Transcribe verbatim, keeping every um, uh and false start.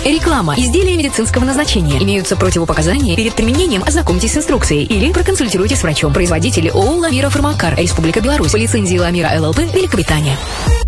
Реклама. Изделия медицинского назначения. Имеются противопоказания. Перед применением ознакомьтесь с инструкцией или проконсультируйтесь с врачом. Производители ООО «Ламира Фармакар», Республика Беларусь. По лицензии «Ламира эл эл пи», Великобритания.